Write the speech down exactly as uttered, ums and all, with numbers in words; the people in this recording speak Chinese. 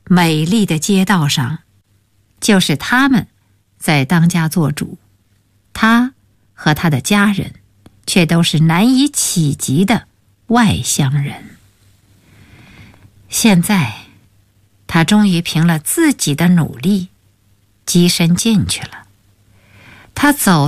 美丽的街道上，就是他们在当家做主，他和他的家人却都是难以企及的外乡人。现在他终于凭了自己的努力跻身进去了。他走